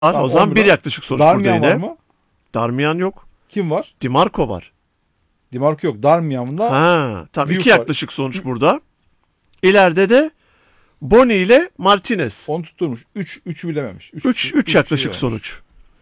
O zaman bir yaklaşık sonuç burada Darmian var yine. mı? Darmian yok. Kim var? Di Marco var. Di Marco yok. Darmian'la Tamam, Büyük iki var. yaklaşık sonuç burada. İleride de Boni ile Martinez. onu tutturmuş. 3 bilememiş. 3 yaklaşık sonuç.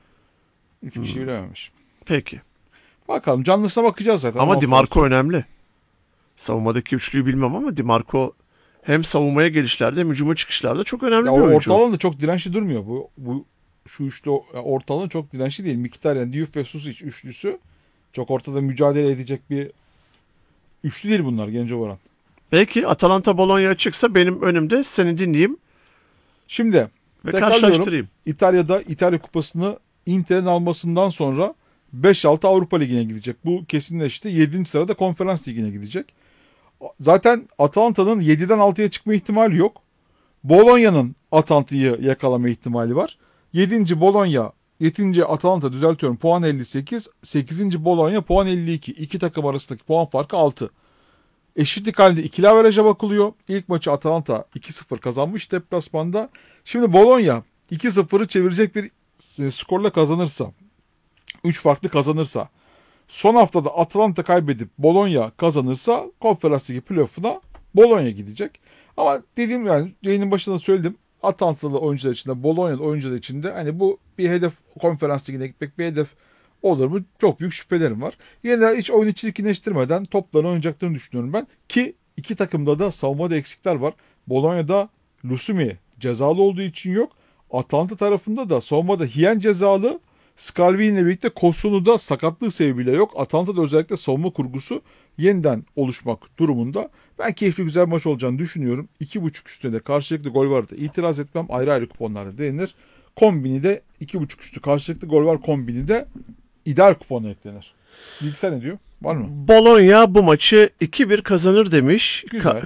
3 kişi bilememiş. Peki. Bakalım, canlısına bakacağız zaten. Ama Di Marco önemli. Savunmadaki üçlüyü bilmem ama Di Marco hem savunmaya gelişlerde hem hücuma çıkışlarda çok önemli ya bir oyuncu. orta alanda çok dirençli durmuyor. Şu üçlü orta alan çok dirençli değil. Mkhitaryan, Diouf ve Susic üçlüsü çok ortada mücadele edecek bir üçlü değil bunlar Genco Varan. Peki Atalanta Bologna çıksa benim önümde, seni dinleyeyim Şimdi ve tekrarlıyorum. karşılaştırayım. İtalya'da İtalya Kupası'nı Inter'in almasından sonra 5-6 Avrupa Ligi'ne gidecek. Bu kesinleşti. 7. sırada Konferans Ligi'ne gidecek. Zaten Atalanta'nın 7'den 6'ya çıkma ihtimali yok. Bologna'nın Atalanta'yı yakalama ihtimali var. 7. Bologna, 7. Atalanta düzeltiyorum puan 58. 8. Bologna puan 52. İki takım arasındaki puan farkı 6. Eşitlik halinde ikili averaja bakılıyor. İlk maçı Atalanta 2-0 kazanmış deplasmanda. Şimdi Bologna 2-0'ı çevirecek bir skorla kazanırsa, 3 farklı kazanırsa, son haftada Atalanta kaybedip Bologna kazanırsa Konferans Ligi playoff'una Bologna gidecek. Ama dediğim, yani yayının başında söyledim, Atalantalı oyuncular içinde, Bologna'lı oyuncular içinde hani bu bir hedef, Konferans Ligi'ne gitmek bir hedef olur mu? Çok büyük şüphelerim var. Yine de hiç oyunu çirkinleştirmeden toplarını oynayacaklarını düşünüyorum ben. Ki iki takımda da savunmada eksikler var. Bologna'da Lusumi cezalı olduğu için yok. Atalanta tarafında da savunmada Hien cezalı. Scalvini ile birlikte Kosunu da sakatlığı sebebiyle yok. Atalanta'da özellikle savunma kurgusu yeniden oluşmak durumunda. Ben keyifli güzel bir maç olacağını düşünüyorum. 2.5 üstüne de karşılıklı gol var da itiraz etmem. Ayrı ayrı kuponlarda denir. Kombini de 2.5 üstü karşılıklı gol var kombini de ideal kupona eklenir. Bilgisayar ne diyor? Var mı? Bologna bu maçı 2-1 kazanır demiş. Güzel.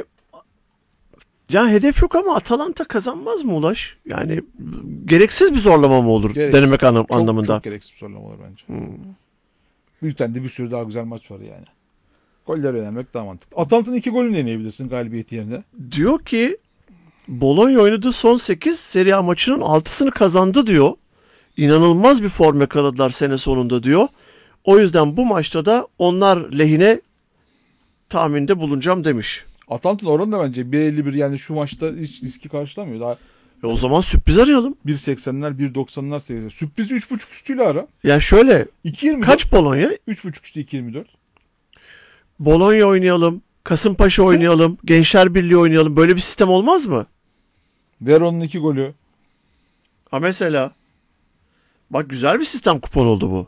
Yani hedef yok ama Atalanta kazanmaz mı Ulaş? Yani gereksiz bir zorlama mı olur Gereksiz. denemek anlamında? Çok gereksiz bir sorulama olur bence. Büyükten de bir sürü daha güzel maç var yani. Golleri öğrenmek daha mantıklı. Atalanta'nın 2 golünü deneyebilirsin galibiyeti yerine. Diyor ki Bologna oynadığı son 8 Serie A maçının 6'sını kazandı diyor. İnanılmaz bir form yakaladılar sene sonunda diyor. O yüzden bu maçta da onlar lehine tahminde bulunacağım demiş. Atalanta'nın oranı da bence 1.51, yani şu maçta hiç riski karşılamıyor. Daha O zaman sürpriz arayalım. 1.80'ler 1.90'lar seviyesi. Sürprizi 3.5 üstüyle ara. Yani şöyle 2.24. kaç Bologna? 3.5 üstü 2.24. Bologna oynayalım, Kasımpaşa oynayalım, Gençler Birliği oynayalım. Böyle bir sistem olmaz mı? Veron'un 2 golü. Ha mesela. Bak güzel bir sistem kupon oldu bu.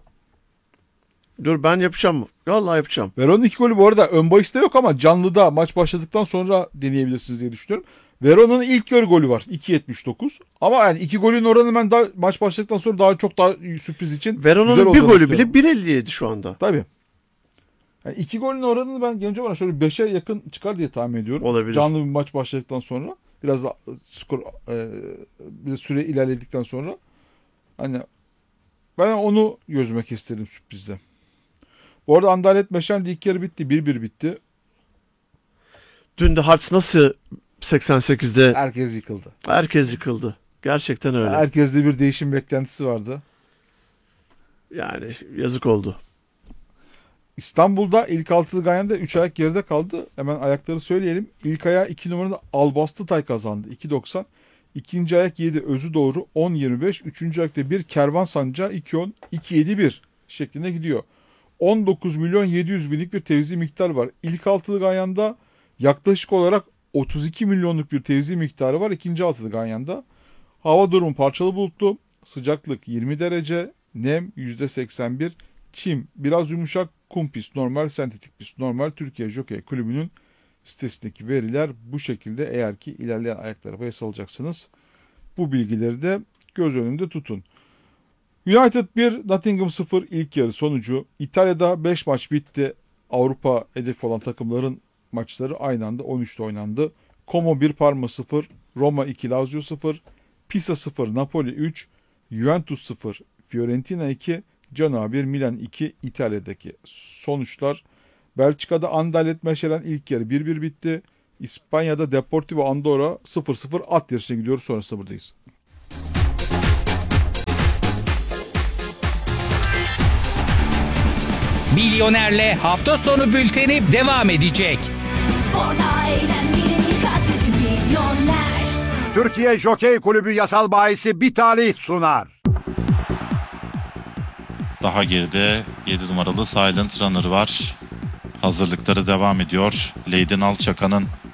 Dur ben yapacağım. Vallahi yapacağım. Veron'un 2 golü bu arada ön bahis'te yok ama canlıda maç başladıktan sonra deneyebilirsiniz diye düşünüyorum. Veron'un ilk yarı golü var 2.79. Ama yani 2 golün oranı ben daha maç başladıktan sonra daha sürpriz için güzel Verona'nın bir olduğunu golü bile düşünüyorum. 1.57 şu anda. Tabii. Yani 2 golün oranını ben genç olarak şöyle 5'e yakın çıkar diye tahmin ediyorum. Olabilir. Canlı bir maç başladıktan sonra. Biraz da skor bir süre ilerledikten sonra. Hani ben onu gözüme kestirdim sürprizde. Bu arada Anderlecht Meşen'de ilk yarı bitti. 1-1 bitti. Dün de Hearts nasıl 88'de Herkes yıkıldı. herkes yıkıldı. Gerçekten öyle. Herkeste bir değişim beklentisi vardı. Yani yazık oldu. İstanbul'da ilk altılı Ganyan'da 3 ayak geride kaldı. Hemen ayakları söyleyelim. İlk ayağı 2 numarada Albastıtay kazandı. 2.90. İkinci ayak 7 Özü Doğru 10.25. Üçüncü ayakta 1 Kervan Sancağı 2.10. 2.71 şeklinde gidiyor. 19 milyon 700 binlik bir tevzi miktar var. İlk altılı Ganyan'da yaklaşık olarak 32 milyonluk bir tevzi miktarı var. İkinci altılı Ganyan'da. Hava durumu parçalı bulutlu. Sıcaklık 20 derece. Nem %81. Çim biraz yumuşak. Kum pist normal, sentetik pist normal. Türkiye Jockey Kulübü'nün sitesindeki veriler bu şekilde. Eğer ki ilerleyen ayaklara bahis alacaksınız, bu bilgileri de göz önünde tutun. United 1, Nottingham 0 ilk yarı sonucu. İtalya'da 5 maç bitti. Avrupa hedefi olan takımların maçları aynı anda 13'te oynandı. Como 1, Parma 0, Roma 2, Lazio 0, Pisa 0, Napoli 3, Juventus 0, Fiorentina 2, Genoa 1, Milan 2 İtalya'daki sonuçlar. Belçika'da Anderlecht Meşelen ilk yarı 1-1 bitti. İspanya'da Deportivo Andorra 0-0 at yarışına gidiyoruz. Sonrasında buradayız. Milyoner'le hafta sonu bülteni devam edecek. Sporla eğlenmenin katkısı Milyoner. Türkiye Jokey Kulübü yasal bahisi bir talih sunar. Daha geride 7 numaralı Silent Runner var. Hazırlıkları devam ediyor. Leyden Alçakan'ın